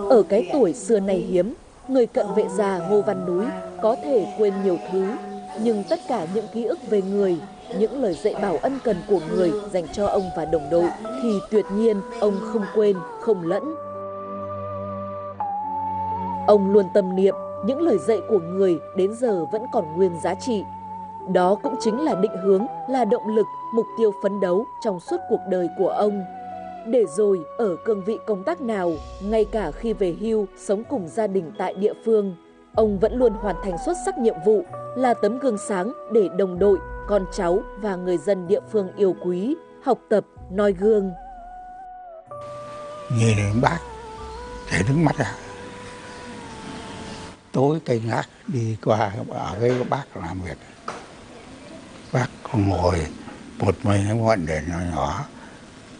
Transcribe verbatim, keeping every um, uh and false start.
Ở cái tuổi xưa nay hiếm, người cận vệ già Ngô Văn Núi có thể quên nhiều thứ, nhưng tất cả những ký ức về người, những lời dạy bảo ân cần của người dành cho ông và đồng đội thì tuyệt nhiên ông không quên, không lẫn. Ông luôn tâm niệm những lời dạy của người đến giờ vẫn còn nguyên giá trị. Đó cũng chính là định hướng, là động lực, mục tiêu phấn đấu trong suốt cuộc đời của ông. Để rồi ở cương vị công tác nào, ngay cả khi về hưu sống cùng gia đình tại địa phương, ông vẫn luôn hoàn thành xuất sắc nhiệm vụ, là tấm gương sáng để đồng đội, con cháu và người dân địa phương yêu quý, học tập, noi gương. Nhìn đến bác, chảy nước mắt ra. Tối cây ngát đi qua ở với bác làm việc. Bác còn ngồi một mình ngọn đèn nhỏ nhỏ.